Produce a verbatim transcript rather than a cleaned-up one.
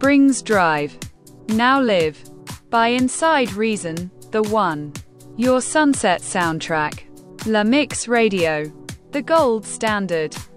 Springs Drive. Now Live. By Inside Reason, The One. Your Sunset Soundtrack. La Mix Radio. The gold standard.